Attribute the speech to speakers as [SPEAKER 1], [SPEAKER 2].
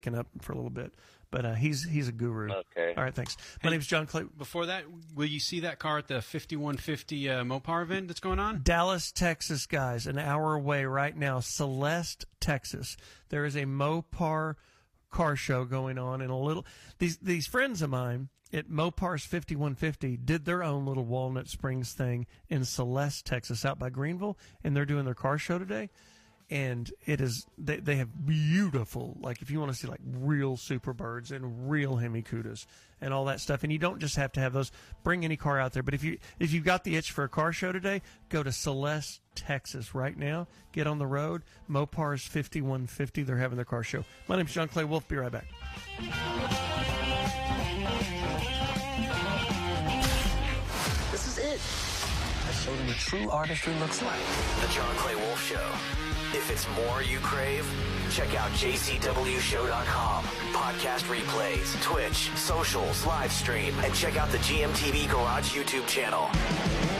[SPEAKER 1] up for a little bit. But he's a guru.
[SPEAKER 2] Okay.
[SPEAKER 1] All right, thanks. My name's John Clay.
[SPEAKER 3] Before that, will you see that car at the 5150 Mopar event that's going on?
[SPEAKER 1] Dallas, Texas, guys, an hour away right now. Celeste, Texas. There is a Mopar car show going on, and these friends of mine at Mopar's 5150 did their own little Walnut Springs thing in Celeste, Texas, out by Greenville, and they're doing their car show today. And it is they have beautiful, like if you want to see like real Superbirds and real Hemi Cudas and all that stuff, and you don't just have to have those. Bring any car out there, but if you've got the itch for a car show today, go to Celeste, Texas right now. Get on the road. Mopar's 5150. They're having their car show. My name's John Clay Wolf. Be right back.
[SPEAKER 4] This is it. I showed him what true artistry looks like.
[SPEAKER 5] The John Clay Wolf Show. If it's more you crave, check out jcwshow.com. Podcast replays, Twitch, socials, live stream, and check out the GMTV Garage YouTube channel.